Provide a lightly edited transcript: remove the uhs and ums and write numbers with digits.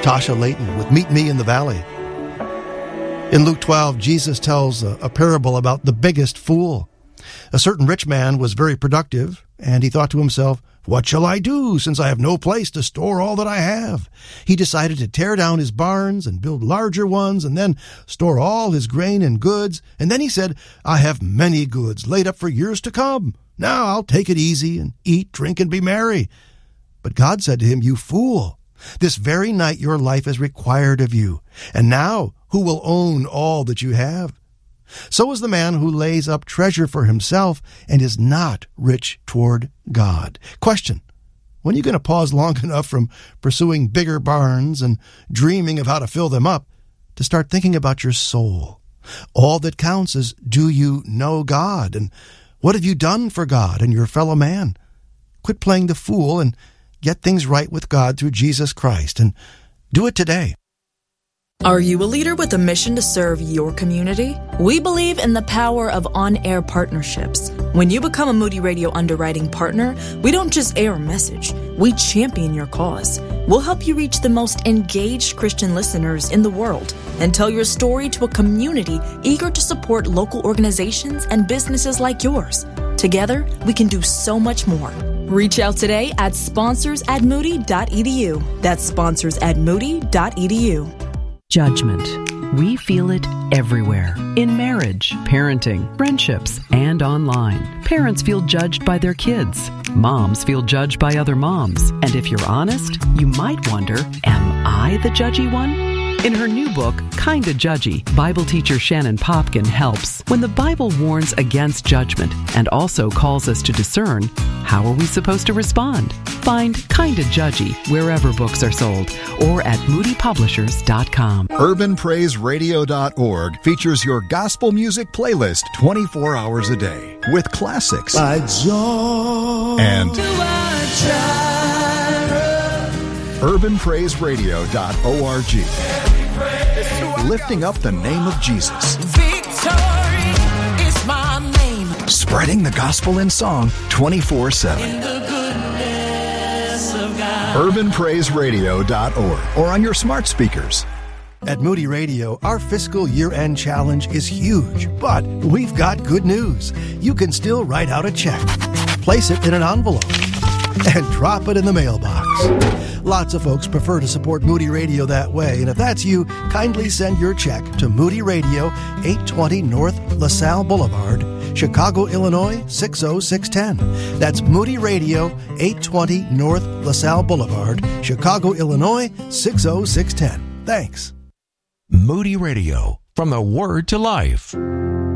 Tasha Layton with Meet Me in the Valley. In Luke 12, Jesus tells a parable about the biggest fool. A certain rich man was very productive, and he thought to himself, "What shall I do, since I have no place to store all that I have?" He decided to tear down his barns and build larger ones, and then store all his grain and goods. And then he said, "I have many goods laid up for years to come. Now I'll take it easy and eat, drink, and be merry." But God said to him, "You fool, this very night your life is required of you. And now who will own all that you have?" So is the man who lays up treasure for himself and is not rich toward God. Question: when are you going to pause long enough from pursuing bigger barns and dreaming of how to fill them up to start thinking about your soul? All that counts is, do you know God? And what have you done for God and your fellow man? Quit playing the fool and get things right with God through Jesus Christ, and do it today. Are you a leader with a mission to serve your community? We believe in the power of on-air partnerships. When you become a Moody Radio underwriting partner, we don't just air a message, we champion your cause. We'll help you reach the most engaged Christian listeners in the world and tell your story to a community eager to support local organizations and businesses like yours. Together, we can do so much more. Reach out today at sponsors@moody.edu. That's sponsors@moody.edu. Judgment. We feel it everywhere. In marriage, parenting, friendships, and online. Parents feel judged by their kids. Moms feel judged by other moms. And if you're honest, you might wonder, am I the judgy one? In her new book, Kinda Judgy, Bible teacher Shannon Popkin helps. When the Bible warns against judgment and also calls us to discern, how are we supposed to respond? Find Kinda Judgy wherever books are sold or at moodypublishers.com. UrbanPraiseRadio.org features your gospel music playlist 24 hours a day with classics and UrbanPraiseRadio.org, lifting up the name of Jesus. Victory is my name. Spreading the gospel in song 24/7. In the goodness of God. UrbanPraiseRadio.org or on your smart speakers. At Moody Radio, our fiscal year-end challenge is huge, but we've got good news. You can still write out a check, place it in an envelope, and drop it in the mailbox. Lots of folks prefer to support Moody Radio that way, and if that's you, kindly send your check to Moody Radio, 820 North LaSalle Boulevard, Chicago, Illinois, 60610. That's Moody Radio, 820 North LaSalle Boulevard, Chicago, Illinois, 60610. Thanks. Moody Radio, from the Word to Life.